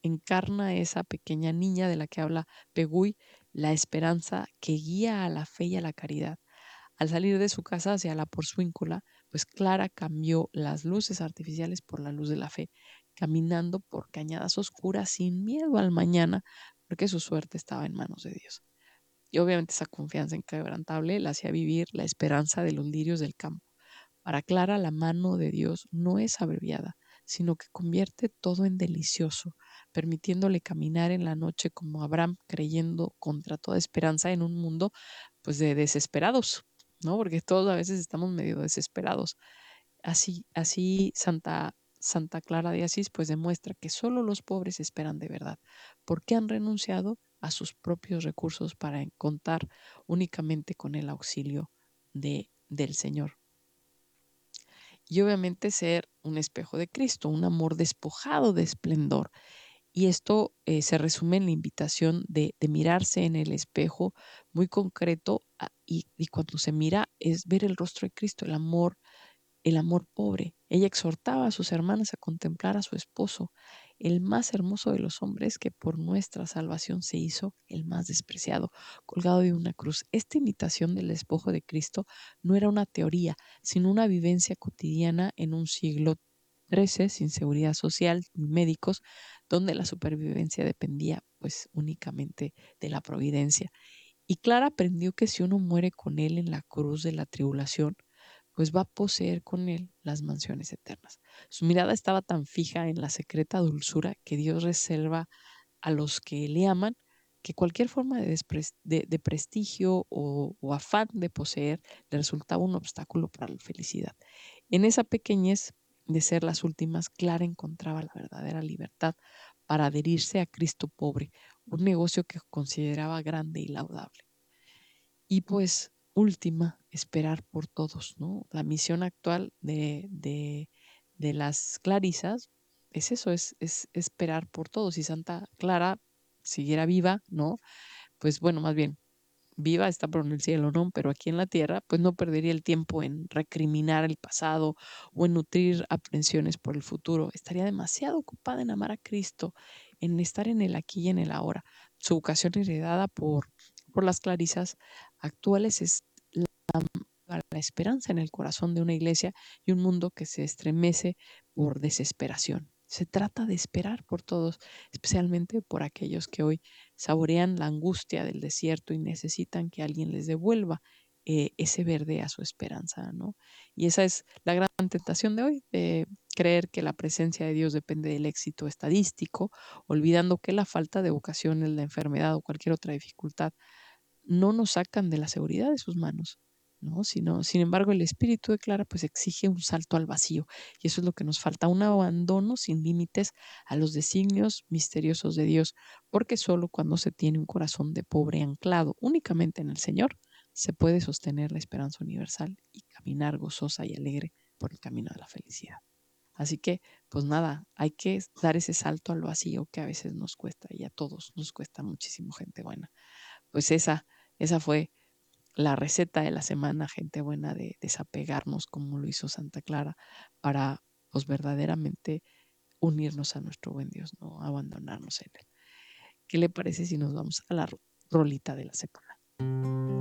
encarna esa pequeña niña de la que habla Pegui, la esperanza que guía a la fe y a la caridad. Al salir de su casa hacia la Porciúncula, pues Clara cambió las luces artificiales por la luz de la fe, caminando por cañadas oscuras sin miedo al mañana, porque su suerte estaba en manos de Dios. Y obviamente esa confianza inquebrantable la hacía vivir la esperanza de los lirios del campo. Para Clara, la mano de Dios no es abreviada, sino que convierte todo en delicioso, permitiéndole caminar en la noche como Abraham, creyendo contra toda esperanza en un mundo pues de desesperados, ¿no? Porque todos a veces estamos medio desesperados. Así Santa Clara de Asís pues demuestra que solo los pobres esperan de verdad, porque han renunciado a sus propios recursos para contar únicamente con el auxilio del Señor. Y obviamente ser un espejo de Cristo, un amor despojado de esplendor. Y esto se resume en la invitación de mirarse en el espejo muy concreto y cuando se mira es ver el rostro de Cristo, el amor pobre. Ella exhortaba a sus hermanas a contemplar a su esposo, el más hermoso de los hombres que por nuestra salvación se hizo el más despreciado, colgado de una cruz. Esta imitación del despojo de Cristo no era una teoría, sino una vivencia cotidiana en un siglo XIII, sin seguridad social ni médicos, donde la supervivencia dependía pues únicamente de la providencia. Y Clara aprendió que si uno muere con él en la cruz de la tribulación, pues va a poseer con él las mansiones eternas. Su mirada estaba tan fija en la secreta dulzura que Dios reserva a los que le aman, que cualquier forma de prestigio o afán de poseer le resultaba un obstáculo para la felicidad. En esa pequeñez de ser las últimas, Clara encontraba la verdadera libertad para adherirse a Cristo pobre, un negocio que consideraba grande y laudable. Y pues última, esperar por todos, ¿no? La misión actual de las clarisas es eso, es esperar por todos. Si Santa Clara siguiera viva, ¿no? Pues bueno, más bien, viva está por en el cielo, ¿no? Pero aquí en la tierra, pues no perdería el tiempo en recriminar el pasado o en nutrir aprensiones por el futuro. Estaría demasiado ocupada en amar a Cristo, en estar en el aquí y en el ahora. Su vocación heredada por las clarisas actuales es la esperanza en el corazón de una iglesia y un mundo que se estremece por desesperación. Se trata de esperar por todos, especialmente por aquellos que hoy saborean la angustia del desierto y necesitan que alguien les devuelva ese verde a su esperanza, ¿no? Y esa es la gran tentación de hoy, de creer que la presencia de Dios depende del éxito estadístico, olvidando que la falta de vocación, la enfermedad o cualquier otra dificultad no nos sacan de la seguridad de sus manos, ¿no? Sin embargo, el espíritu de Clara pues exige un salto al vacío y eso es lo que nos falta, un abandono sin límites a los designios misteriosos de Dios, porque solo cuando se tiene un corazón de pobre anclado únicamente en el Señor, se puede sostener la esperanza universal y caminar gozosa y alegre por el camino de la felicidad. Así que, pues nada, hay que dar ese salto al vacío que a veces nos cuesta y a todos nos cuesta muchísimo, gente buena. Pues esa fue la receta de la semana, gente buena, de desapegarnos como lo hizo Santa Clara para pues verdaderamente unirnos a nuestro buen Dios, no abandonarnos en él. ¿Qué le parece si nos vamos a la rolita de la semana?